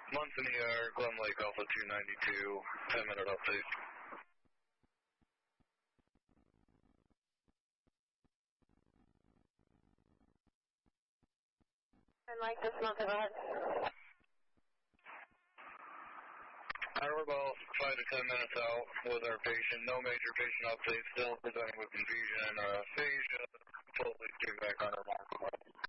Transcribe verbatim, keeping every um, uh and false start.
Munson E R, Glen Lake Alpha two ninety-two, ten minute update. And like this month of ahead. We're about five to ten minutes out with our patient. No major patient updates. Still presenting with confusion, uh, aphasia, totally due back on our mark.